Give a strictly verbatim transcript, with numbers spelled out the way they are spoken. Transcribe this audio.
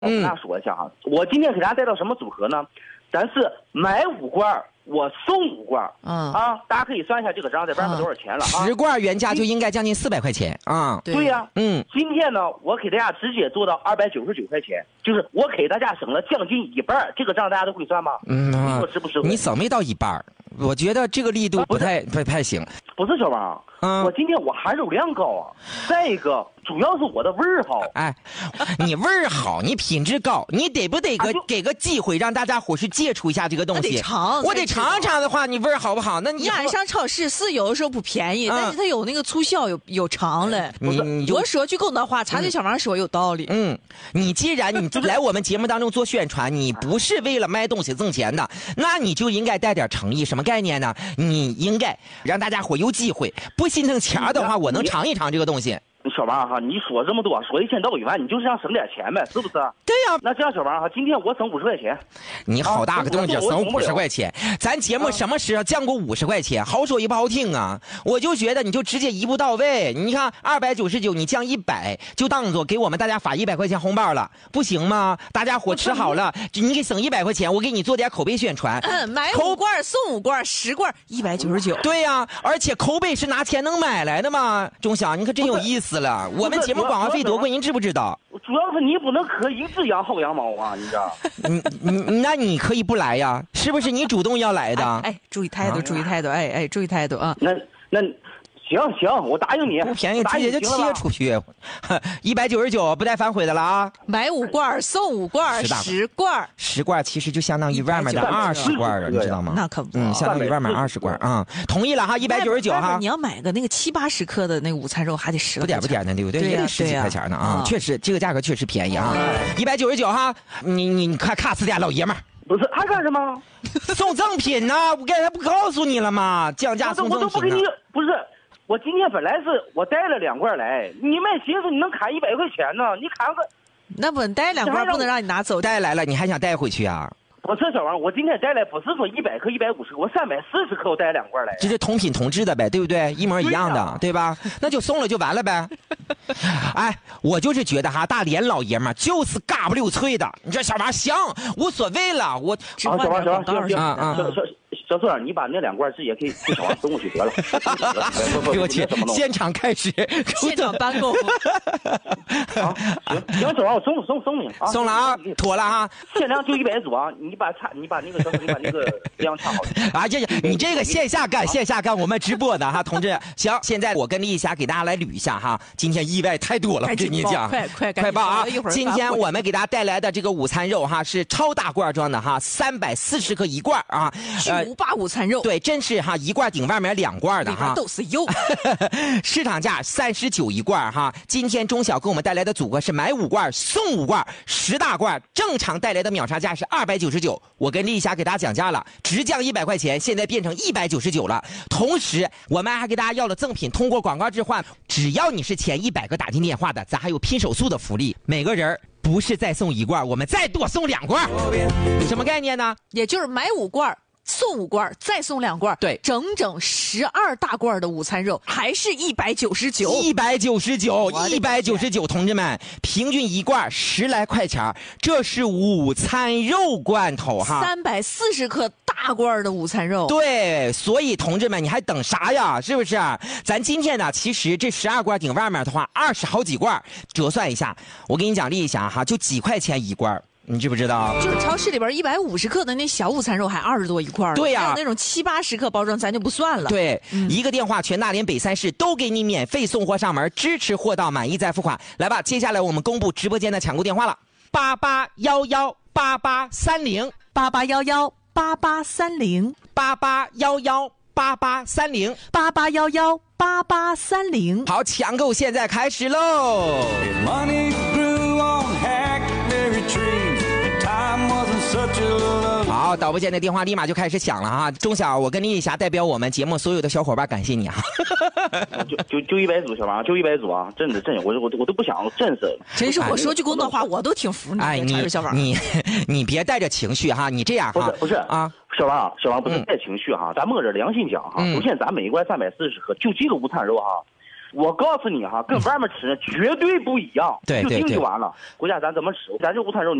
我跟大家说一下哈，我今天给大家带到什么组合呢？咱是买五罐我送五罐，嗯啊，大家可以算一下这个账在外面多少钱了啊？ 十罐原价就应该将近四百块钱啊。 对呀、啊， 嗯， 今天呢，我给大家直接做到二百九十九块钱，就是我给大家省了将近一半，这个账大家都会算吗？ 嗯， 你说是不是？ 你省没到一半，我觉得这个力度不太、啊、不, 不太行。 不是小王， 嗯， 我今天我含肉量高啊，再一个主要是我的味儿好。 哎，你味儿好，你品质高，你得不得个、啊、给个机会让大家伙去接触一下这个东西？ 得尝， 我得尝尝的话，你味儿好不好？那你俺上超市是有的时候不便宜，嗯、但是它有那个促销，有有尝嘞。 你你我说句公道话，茶水小王说有道理。 嗯，你既然你来我们节目当中做宣传，你不是为了卖东西挣钱的，那你就应该带点诚意。什么概念呢？你应该让大家伙有机会，不心疼钱的话，我能尝一尝这个东西。 小王哈，你说这么多，说一千道一万，你就是想省点钱呗，是不是？ 对呀、啊。 那这样，小王哈，今天我省五十块钱。 你好大个动静，省五十块钱。咱节目什么时候降过五十块钱？好说也不好听啊！我就觉得你就直接一步到位。你看二百九十九，你降一百，就当做给我们大家发一百块钱红包了，不行吗？大家伙吃好了，你给省一百块钱，我给你做点口碑宣传。 嗯，买五罐送五罐，十罐一百九十九。 对呀、啊，而且口碑是拿钱能买来的嘛。钟晓，你可真有意思了。我们节目广告费多贵，您知不知道？ 主要是你不能可一直养好羊毛啊，你知道？ 你你那你可以不来呀，是不是你主动要来的？ 哎，哎注意态度，注意态度，哎哎，注意态度啊！ 那那行行，我答应你， 不便宜直接就切出去，一百九十九不带反悔的了啊！ 买五罐送五罐，十罐， 十罐其实就相当于外面的二十罐了，你知道吗？ 那可不， 嗯，相当于外面二十罐啊！同意了哈，一百九十九哈。 你要买个那个七八十克的那个午餐肉，还得十不点不点的，对不对？ 对也得十几块钱呢啊！确实，这个价格确实便宜啊！一百九十九哈，你你你看卡斯家老爷们儿。 不是还干什么？ 送赠品呢、啊？我刚才不告诉你了吗？降价送赠品、啊。 我都不给你，不是。我今天本来是我带了两罐来，你们寻思你能砍一百块钱呢？你砍个， 那不你带两罐不能让你拿走， 带来了你还想带回去啊？ 我这小王，我今天带来不是说一百克、一百五十克，我三百四十克，我带两罐来。 这是同品同质的呗，对不对？一模一样的， 对,、啊、对吧？那就送了就完了呗。哎，我就是觉得哈，大连老爷们就是嘎不溜脆的，你这小王行，无所谓了，我。 啊，小王，小王，行行啊啊。 小宋，你把那两罐直接可以给小王送过去得了。 我去，现场开始， 现场搬供。 啊，行行，小王，我送送送你啊， 送了啊，妥了啊， 限量就一百组啊，你把差，你把那个，你把那个量差好。 啊，这你这个线下干，线下干，我们直播的哈，同志。行，现在我跟丽霞给大家来捋一下哈，今天意外太多了，我跟你讲， 快快快报啊！今天我们给大家带来的这个午餐肉哈，是超大罐装的哈，三百四十克一罐啊， 呃。八午餐肉， 对，真是哈，一罐顶外面两罐的哈， 都是油。 市场价三十九一罐哈。今天中小给我们带来的组合是买五罐送五罐，十大罐，正常带来的秒杀价是二百九十九。我跟丽霞给大家讲价了，直降一百块钱，现在变成一百九十九了。同时，我们还给大家要了赠品，通过广告置换，只要你是前一百个打进电话的，咱还有拼手速的福利，每个人不是再送一罐，我们再多送两罐。什么概念呢？ 也就是买五罐。送五罐，再送两罐， 对， 整整十二大罐的午餐肉，还是一百九十九， 一百九十九，一百九十九，同志们，平均一罐十来块钱，这是午餐肉罐头哈， 三百四十克大罐的午餐肉， 对，所以同志们，你还等啥呀？是不是？咱今天呢，其实这十二罐顶外面的话，二十好几罐，折算一下，我给你奖励一下哈，就几块钱一罐。你知不知道？ 就是超市里边一百五十克的那小午餐肉还二十多一块， 对呀、啊， 还有那种七八十克包装咱就不算了。 对、嗯，一个电话，全大连北三市都给你免费送货上门，支持货到满意再付款。来吧，接下来我们公布直播间的抢购电话了：八八幺幺八八三零八八幺幺八八三零八八幺幺八八三零八八幺幺八八三零。 好，抢购现在开始喽！好，导播间的电话立马就开始响了哈。钟晓，我跟丽霞代表我们节目所有的小伙伴感谢你啊！ 就就就一百组，小王，就一百组啊！真的真的，我我我都不想，真是。 真是我说句公道话，我都挺服你。 哎，你你你别带着情绪哈，你这样哈， 不是不是啊， 小王小王不是带情绪哈，咱摸着良心讲哈。首先，咱每一罐三百四十克，就这个午餐肉哈。 我告诉你哈，跟外面吃的绝对不一样。 对对对， 就定就完了。国家咱怎么吃？咱这午餐肉。